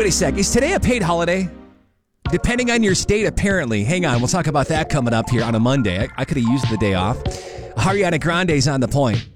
Wait a sec. Is today a paid holiday? Depending on your state, apparently. Hang on. We'll talk about that coming up here on a Monday. I could have used the day off. Ariana Grande's on the point.